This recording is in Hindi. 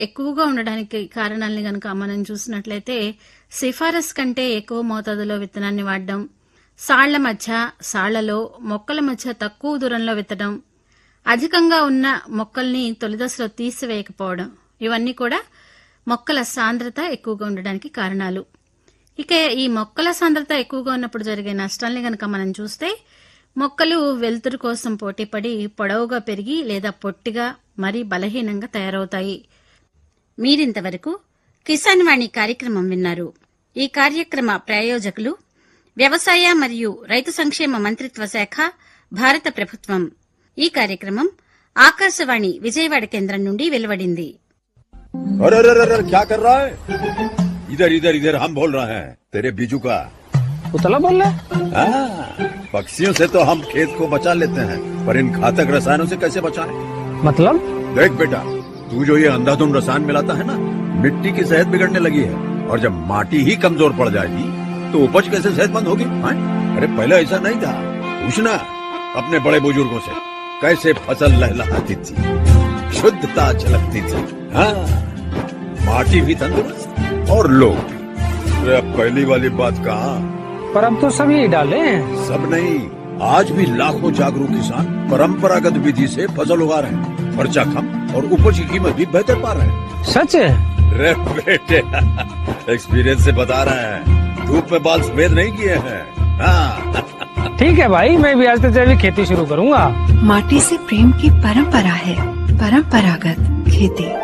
ఎక్కువగా ఉండడానికి కారణాలని గనక మనం చూసినట్లయితే సిఫారసు కంటే ఎక్కువ మోతాదులో విత్తనాన్ని వాడడం, సాళ్ల మధ్య, సాళ్లలో మొక్కల మధ్య తక్కువ దూరంలో విత్తడం, అధికంగా ఉన్న మొక్కల్ని తొలిదశలో తీసివేయకపోవడం, ఇవన్నీ కూడా మొక్కల సాంద్రత ఎక్కువగా ఉండడానికి కారణాలు. ఇక ఈ మొక్కల సాంద్రత ఎక్కువగా ఉన్నప్పుడు జరిగే నష్టాల్ని గనక మనం చూస్తే మొక్కలు వెలుతురు కోసం పోటీపడి పొడవుగా పెరిగి లేదా పొట్టిగా మరీ బలహీనంగా తయారవుతాయి. మీరింతవరకు కిసాన్ వాణి కార్యక్రమం విన్నారు. ఈ కార్యక్రమ ప్రాయోజకులు వ్యవసాయ మరియు రైతు సంక్షేమ మంత్రిత్వ శాఖ, భారత ప్రభుత్వం. ఈ కార్యక్రమం ఆకాశవాణి విజయవాడ కేంద్రం నుండి వెలువడింది. अरे अरे अरे क्या कर रहा है? इधर इधर इधर हम बोल रहे हैं तेरे बीजू का। उतला बोल रहा है? पक्षियों से तो हम खेत को बचा लेते हैं, पर इन घातक रसायनों से कैसे बचाएं? मतलब? देख बेटा, तू जो ये अंधाधुंध रसायन मिलाता है ना, मिट्टी की सेहत बिगड़ने लगी है। और जब माटी ही कमजोर पड़ जाएगी तो उपज कैसे सेहतमंद होगी? अरे पहले ऐसा नहीं था। पूछना अपने बड़े बुजुर्गों से, कैसे फसल लहलहाती थी, शुद्धता झलकती थी। माटी भी तंदुरुस्त और लोग भी। अब पहली वाली बात कहाँ? पर अब तो सभी डाले हैं। सब नहीं, आज भी लाखों जागरूक किसान परंपरागत विधि से फसल उगा रहे हैं। खर्चा कम और उपज की कीमत भी बेहतर पा रहे हैं। सच है? रे बेटे, एक्सपीरियंस से बता रहे हैं, धूप में बाल सफेद नहीं किए हैं। ठीक है भाई, मैं भी आज से जैविक खेती शुरू करूंगा। माटी से प्रेम की परंपरा है, परंपरागत खेती।